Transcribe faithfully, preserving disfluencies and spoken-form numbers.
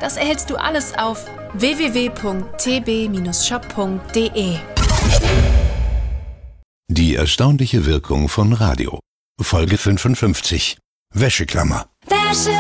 Das erhältst du alles auf w w w punkt t b shop punkt d e. Die erstaunliche Wirkung von Radio. Folge fünfundfünfzig. Wäscheklammer. Wäsche